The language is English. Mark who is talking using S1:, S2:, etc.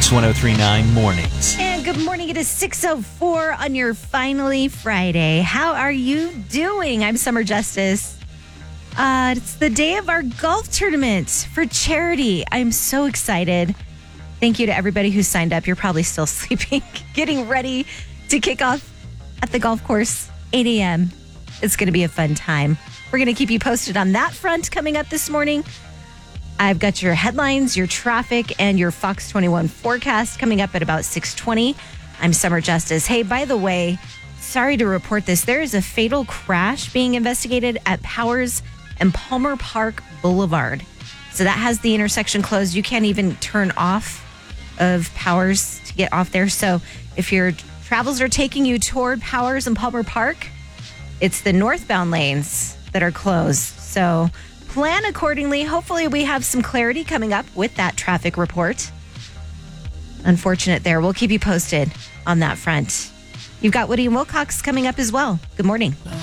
S1: Mix 1039 Mornings.
S2: And good morning. It is 6:04 on your finally Friday. How are you doing? I'm Summer Justice. It's the day of our golf tournament for charity. I'm so excited. Thank you to everybody who signed up. You're probably still sleeping, getting ready to kick off at the golf course, 8 a.m. It's going to be a fun time. We're going to keep you posted on that front coming up this morning. I've got your headlines, your traffic, and your Fox 21 forecast coming up at about 6:20. I'm Summer Justice. Hey, by the way, sorry to report this. There is a fatal crash being investigated at Powers and Palmer Park Boulevard. So that has the intersection closed. You can't even turn off of Powers to get off there. So if your travels are taking you toward Powers and Palmer Park, it's the northbound lanes that are closed. So plan accordingly. Hopefully we have some clarity coming up with that traffic report. Unfortunate there. We'll keep you posted on that front. You've got Woody and Wilcox coming up as well. Good morning.